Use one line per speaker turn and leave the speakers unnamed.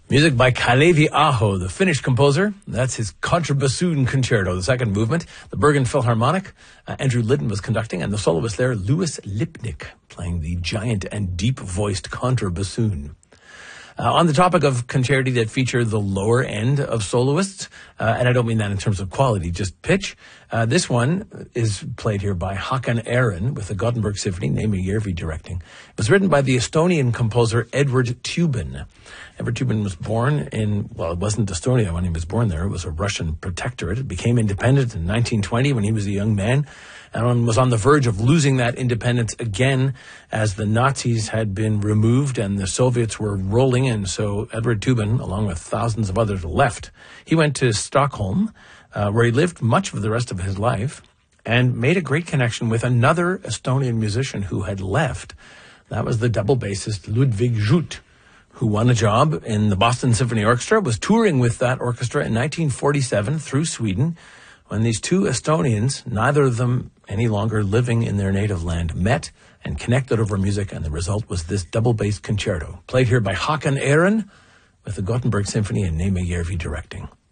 Music by Kalevi Aho, the Finnish composer. That's his Contrabassoon Concerto, the second movement. The Bergen Philharmonic, Andrew Liddon was conducting, and the soloist there, Louis Lipnik, playing the giant and deep-voiced contrabassoon. On the topic of concerti that feature the lower end of soloists, and I don't mean that in terms of quality, just pitch, this one is played here by Håkan Aaron with the Gothenburg Symphony, Neeme Järvi directing. It was written by the Estonian composer Edward Tubin. Edward Tubin was born in, well, it wasn't Estonia when he was born there. It was a Russian protectorate. It became independent in 1920 when he was a young man, and was on the verge of losing that independence again as the Nazis had been removed and the Soviets were rolling in. So Edward Tubin, along with thousands of others, left. He went to Stockholm, where he lived much of the rest of his life, and made a great connection with another Estonian musician who had left. That was the double bassist Ludwig Jut, who won a job in the Boston Symphony Orchestra, was touring with that orchestra in 1947 through Sweden, when these two Estonians, neither of them any longer living in their native land, met and connected over music, and the result was this double-bass concerto, played here by Håkan Aaron with the Gothenburg Symphony and Neeme Järvi directing.